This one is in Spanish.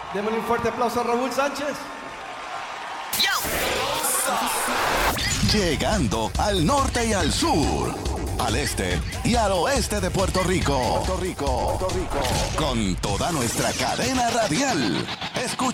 Démosle un fuerte aplauso a Raúl Sánchez. Llegando al norte y al sur, al este y al oeste de Puerto Rico. Con toda nuestra cadena radial. Escucha